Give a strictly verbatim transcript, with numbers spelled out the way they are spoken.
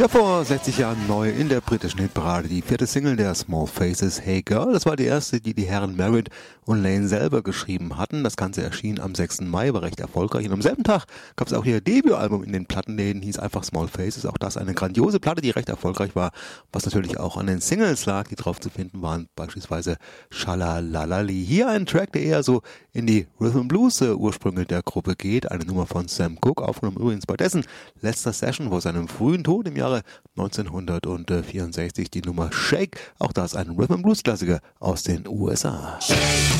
Ja, vor sechzig Jahren neu in der britischen Hitparade die vierte Single der Small Faces, Hey Girl. Das war die erste, die die Herren Merritt und Lane selber geschrieben hatten. Das Ganze erschien am sechsten Mai, war recht erfolgreich. Und am selben Tag gab es auch ihr Debütalbum in den Plattenläden, hieß einfach Small Faces. Auch das eine grandiose Platte, die recht erfolgreich war, was natürlich auch an den Singles lag, die drauf zu finden waren, beispielsweise Schalalalali. Hier ein Track, der eher so in die Rhythm and Blues äh, Ursprünge der Gruppe geht. Eine Nummer von Sam Cooke, aufgenommen übrigens bei dessen letzter Session vor seinem frühen Tod im Jahre neunzehnhundertvierundsechzig, die Nummer Shake. Auch das ein Rhythm and Blues Klassiker aus den U S A.